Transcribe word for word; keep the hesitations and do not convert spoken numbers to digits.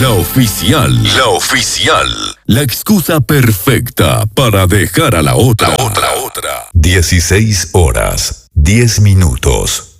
La oficial. La oficial. La excusa perfecta para dejar a la otra. La otra, otra. dieciséis horas, diez minutos.